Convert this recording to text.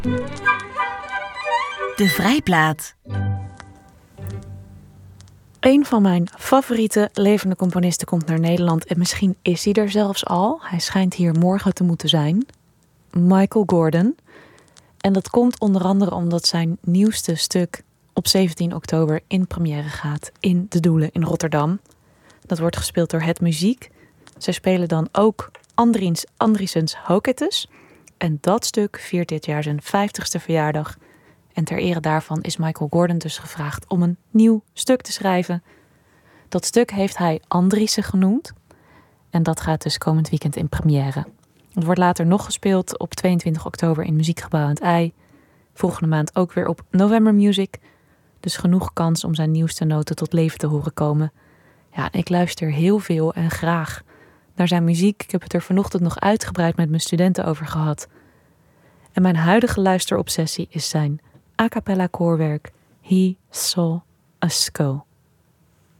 De Vrijplaat. Een van mijn favoriete levende componisten komt naar Nederland en misschien is hij er zelfs al. Hij schijnt hier morgen te moeten zijn. Michael Gordon. En dat komt onder andere omdat zijn nieuwste stuk op 17 oktober in première gaat in De Doelen in Rotterdam. Dat wordt gespeeld door Het Muziek. Zij spelen dan ook Andriesens Hoketus. En dat stuk viert dit jaar zijn 50ste verjaardag. En ter ere daarvan is Michael Gordon dus gevraagd om een nieuw stuk te schrijven. Dat stuk heeft hij Andriessen genoemd. En dat gaat dus komend weekend in première. Het wordt later nog gespeeld op 22 oktober in Muziekgebouw aan het IJ. Volgende maand ook weer op November Music. Dus genoeg kans om zijn nieuwste noten tot leven te horen komen. Ja, ik luister heel veel en graag naar zijn muziek. Ik heb het er vanochtend nog uitgebreid met mijn studenten over gehad. En mijn huidige luisterobsessie is zijn a cappella koorwerk He Saw Us Go.